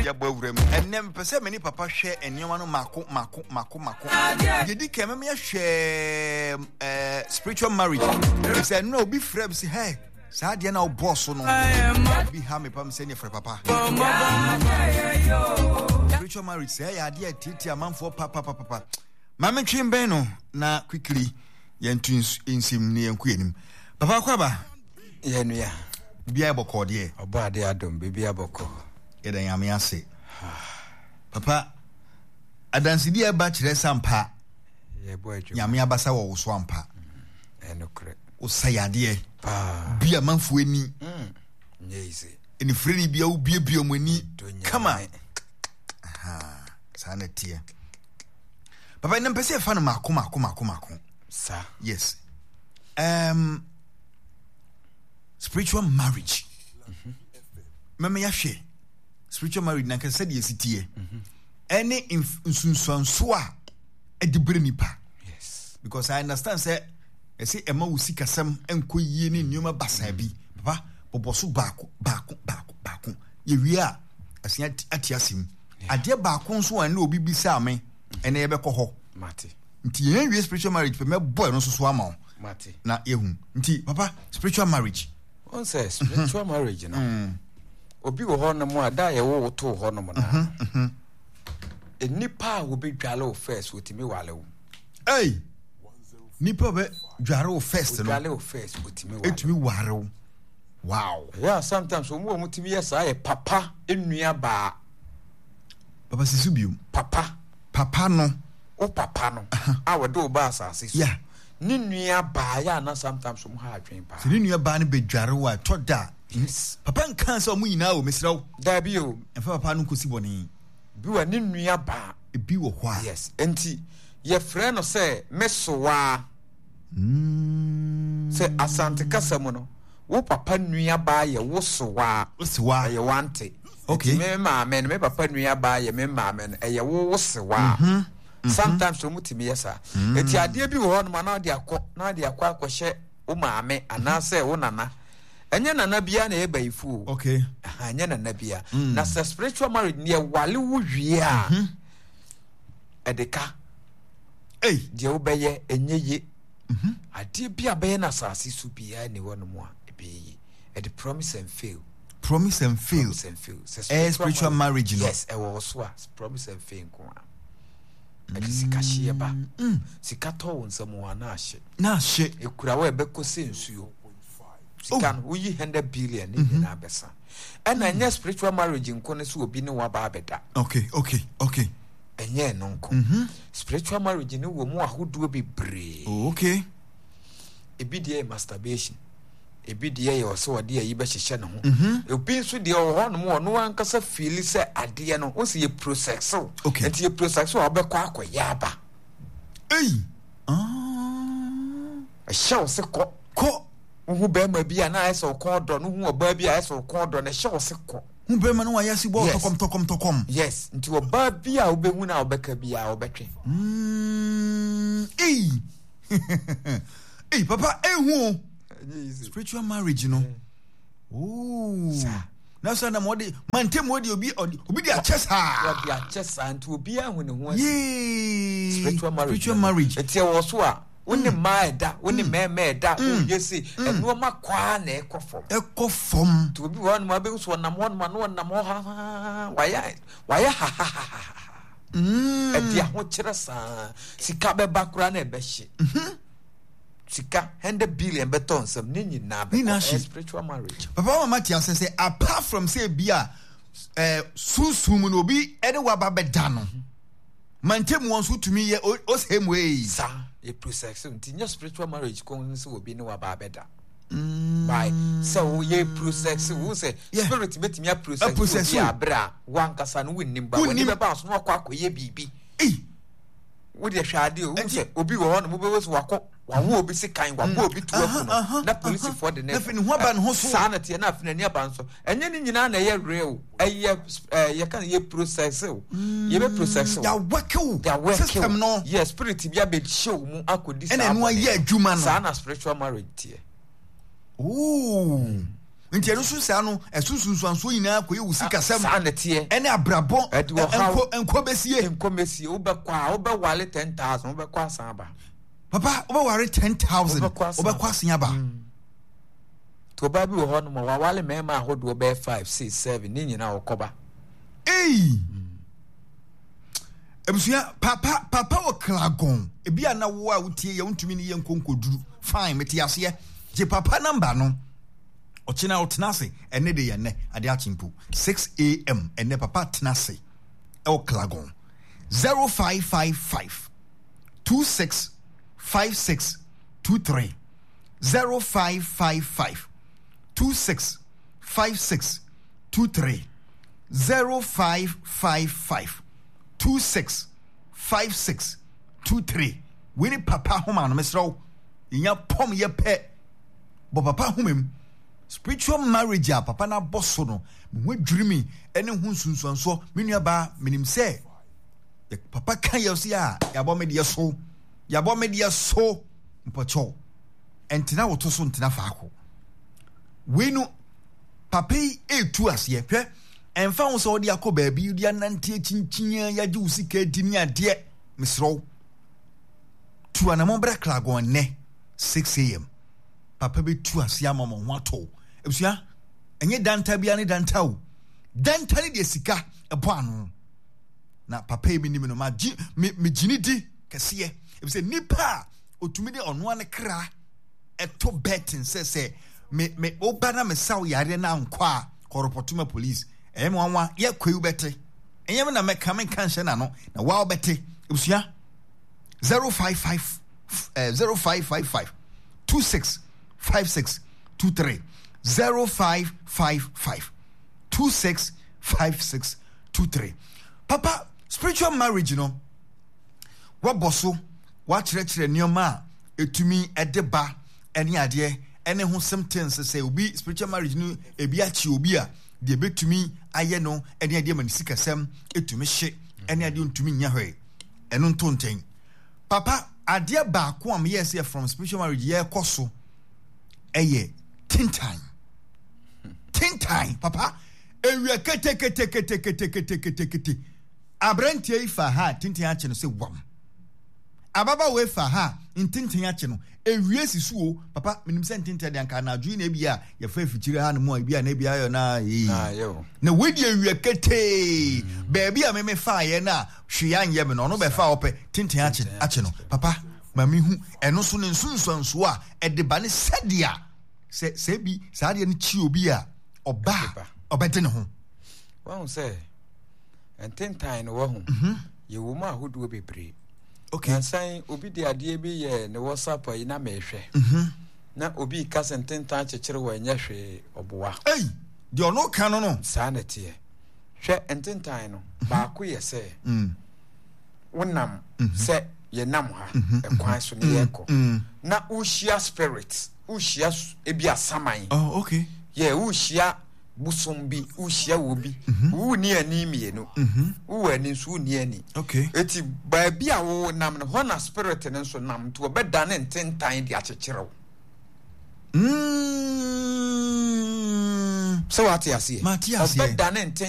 ya bawrem enem pese meni papa hwe enioma no mako yedi kema me hwe spiritual marriage if say no be frem say hey sa de na boss no be ha me pam say ne frem papa spiritual marriage say ya de titi amanfo papa mama twemben no na quickly yentu insim ne yanku enim papa kwaba yenu ya bia boko de obade adom bibia boko eden yame ase papa adansidi e ba kire sampa ye boy yame abasa wo so ampa enokre usayade bia manfo ani nyeze eni freni bia wo bia mo ani kama sana tie papa nem pese fa no mako sa yes spiritual marriage mama ya hwe spiritual marriage na kan said yesitie any nsunsuanso a edibre nipa yes because I understand say say ema wusi kasam enkoyie ni nneoma basa bi papa boboso baako ye wi a asia atiasim ade baako nso an na obi bisa ame ene ye bekọ ho mate nti ye wi spiritual marriage pe me boy no so ama mate na yehu nti papa spiritual marriage on say spiritual marriage na obi wo ho no mo ada ye wo to ho no mo na enipa wo be dwale o first wotimi wale wo hey nipa be dware o first no dwale o first wotimi wale etimi ware wo wow yeah sometimes wo mutimi yesa ye papa enua ba papa sisubium papa no o papa no a wo do ba asase so yeah ni nua ba ya na sometimes mo ha adwen ba ni nua ba ne be dware wo toda yes papa nkan so mo nyina o mesraw da bi o enfa papa no kosi boni bi wa ni nua ba bi wo ho a yes enti ye frɛ no sɛ mesowa sɛ asante kasa mu no wo papa nua ba ye wo sowa ye wante okay me maame me papa nua ba ye me maame no ye wo sowa sometimes so mutimi yesa enti ade bi wo no ma na de akọ akɔhye wo maame anase wo nana enye nana bia na ebaifu okay enye nana bia na spiritual marriage ne wale wo wie a edeka de wo beye enye ye ade bia beye na asase su bia ne wo no mo a ebeye e the promise and fail spiritual marriage no yes e wo so a promise and fail ko a sika hye ba sika to wo nsam wa na hye ekura wo ebeko sensuo sika no yi 100 billion ni na abesa and anya spiritual marriage nko ne so obi ne wa ba abeda okay enye no nko spiritual marriage ne wo mu ahodo bebre okay ebi de masturbation ebi de ye oso de yi be hyehye ne ho obi nso de ho no mo no ankasa feel se ade no o se ye process okay enti ye process o obekọ akoya aba a show se ko hu be ma bia na ese o kon do no hu oba bia ese o kon do na show se ko hu be ma no wa yasi bo tokom yes nti oba bia obehu na obeka bia obetwe papa ehu spiritual marriage no na so na modi mantem modi obi di achesa nti obi ahu ne ho spiritual marriage etie wo so a woni maeda woni memeda yesi enu makwa na ekofom to obi won ma be so na mo na mo ha waya edi aho kire sa sika be bakura na ebehye sika 100 billion beton some nini na spiritual marriage papa mama tia say apart from say bia susum no bi ene wa ba beda no mantem won so tumi ye o same way sa e process nti spiritual marriage kon so obi ne wa ba beda by so ye process who say spirit betimi a process ya bra wan kasa no winnim ba woni be ba so no akoye bibi wo de hwade o say obi wo no mo be wo so wako wawo obi se kan wawo obi tu afu no na police for the next na fini ho ba no so sanity na afina ni aba nso enye ni nyina na ye real ye kan ye process ye be process ya work system no yes spirit bia be show mu akodi sa na no ye adwuma no sana spiritual marriage tie nti eno so sa no esusunsuanso nyina koyi wusi kasam sa na tie ene abrabo enko besie wo be wale 10,000 wo be kwa san ba papa wo be ware 10,000 wo be kwa san ba to ba bi wo ho no mo wale mema ahodo be 5 6 7 ni nyina wo koba ebusia papa wo klagon ebi ana wo a wutie ye ntumi ni ye nkonkoduru fine meti ase je papa number no ochina otenase ene de ye ne ade achimpu 6 am ene papa tenase e klagon 0555 265623 0555 265623 0555 265623 we papa homa no mesro nya pom ye pe bo papa homem spiritual marriage a papa na bosso no me dwurimi ene hu sunsuanso menua ba menim se papa kan ye so ya yabo me de so mpocho entina woto so ntina faako we no papa etu ase hwe enfa wo so de akọ baabi udi anante chinchin ya ji usika dini ade misro tu anamo bra klagon ne 6 am papa be tu ase amamo ho ato ebusua enye danta bia ne danta o danta ne de sika ebo ano na papa bi nim no ma gini di kese ebuse nipa otumi de ono ane kra eto betin se me obana me saw yare na nkwa koropotuma police wanwa ye kwewu bete enyem na meka kanhye na no na wa obete ebusua 0555 265623 0555 265623 papa spiritual marriage no wa boso wa kire nioma etumi edeba ene ade ene ho symptoms say obi spiritual marriage no ebi achi obi a de betumi aye no ene ade man sikasem etumi hye ene ade ntumi nya hwe eno ntonten papa ade ba ko am yes from spiritual marriage ye koso eye tin time papa ewie kete abrantie ifa ha tintin ache no se wam ababa we fa ha tintin ache no ewie sisuo papa minim se tintin de anka na adwu na bia ye fa fichire ha no mo bia na bia yo na yo na wedi ewie kete baabi a me fa ye na hwe anye me no no be fa ope tintin ache no papa mami hu eno so ne nsunsuanso a ede ba ne sedia se bi saade ne chi obi a oba obede ne ho won say ententan no wo ho ye wo ma hodo bebre okay ansan obi de ade bi ye ne WhatsApp yi na mehwe na obi ka sententan chekere wa nya hwe oboa de ono kan no sa na tie hwe ententan no ba ko ye se wonam se ye nam ha ekwan so ne yeko na ushia spirit ushia ebi asaman okay ye ushia busumbi ushia wobi wu ni ani mienu wu ani so ni ani okay eti ba bia wo nam no hona spirit ne so nam to obeda ne ntentan de achecherew so what you see obeda ne